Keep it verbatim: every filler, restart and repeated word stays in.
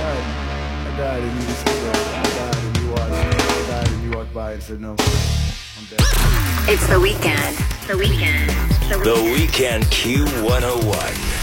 died. I died and you just said I died and you watched. I died and you walked by and said no. I'm dead. It's the weekend. The weekend. The weekend. The Weekend Q one oh one.